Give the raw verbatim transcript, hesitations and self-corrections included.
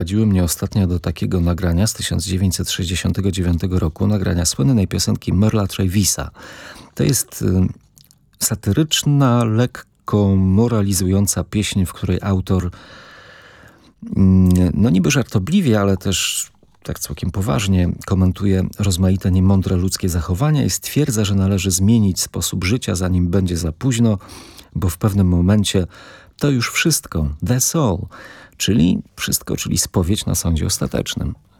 Prowadziły mnie ostatnio do takiego nagrania z tysiąc dziewięćset sześćdziesiątego dziewiątego roku, nagrania słynnej piosenki Merla Travisa. To jest y, satyryczna, lekko moralizująca pieśń, w której autor y, no niby żartobliwie, ale też tak całkiem poważnie komentuje rozmaite niemądre ludzkie zachowania i stwierdza, że należy zmienić sposób życia, zanim będzie za późno, bo w pewnym momencie to już wszystko, that's all, czyli wszystko, czyli spowiedź na sądzie ostatecznym.